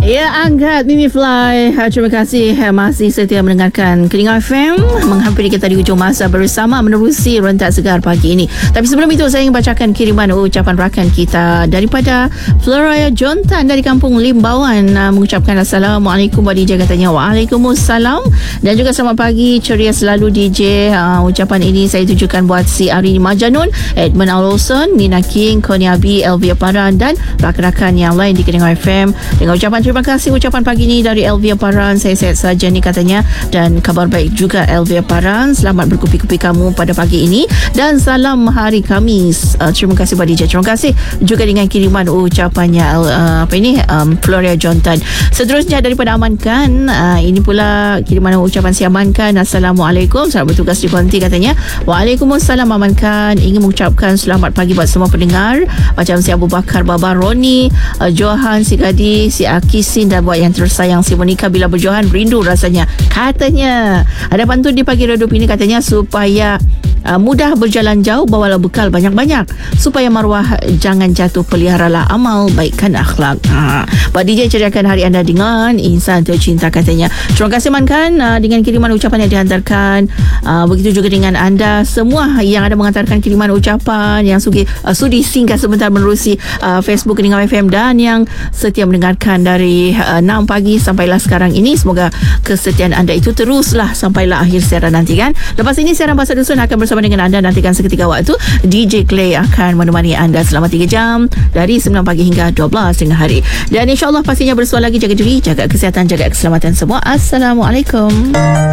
Ya, Angkat Mimi Fly. Terima kasih masih setia mendengarkan Kelingan FM. Menghampiri kita di hujung masa bersama menerusi Rentak Segar pagi ini. Tapi sebelum itu saya ingin bacakan kiriman ucapan rakan kita daripada Floraya Jontan dari Kampung Limbawan, mengucapkan Assalamualaikum buat DJ, katanya Waalaikumsalam, dan juga selamat pagi, ceria selalu DJ. Ucapan ini saya tujukan buat si Arini Majanun, Edmund Alolson, Nina King, Koniabi, Elvia Paran dan rakan-rakan yang lain di Kelingan FM. Dengan ucapan terima kasih ucapan pagi ini dari Elvia Paran. Saya sihat saja ni, katanya, dan kabar baik juga Elvia Paran. Selamat berkupi-kupi kamu pada pagi ini dan salam hari Khamis. Terima kasih buat DJ. Terima kasih juga dengan kiriman ucapannya Floraya Jontan. Seterusnya daripada Amankan, ini pula kiriman ucapan si Amankan. Assalamualaikum, selamat bertugas di Konti, katanya. Waalaikumsalam Amankan. Ingin mengucapkan selamat pagi buat semua pendengar, macam si Abu Bakar, Baba Roni, Johan, si Gadi, si Akisin, dan buat yang tersayang si Monika. Bila berjohan rindu rasanya, katanya. Ada pantun di pagi redup ini, katanya, supaya mudah berjalan jauh, bawalah bekal banyak-banyak, supaya maruah jangan jatuh, peliharalah amal, baikkan akhlak. Pak DJ, ceriakan hari anda dengan insan tercinta, katanya. Terima kasih Mankan dengan kiriman ucapan yang dihantarkan. Begitu juga dengan anda semua yang ada mengantarkan kiriman ucapan, yang sudi singgah sebentar menerusi Facebook Kelingan FM, dan yang setia mendengarkan dari 6 pagi sampailah sekarang ini. Semoga kesetiaan anda itu teruslah sampailah akhir siaran nanti, kan. Lepas ini siaran Bahasa Dusun akan bersama dengan anda. Nantikan seketika waktu DJ Clay akan menemani anda selama 3 jam dari 9 pagi hingga 12 tengah hari. Dan insyaAllah pastinya bersuara lagi. Jaga diri, jaga kesihatan, jaga keselamatan semua. Assalamualaikum.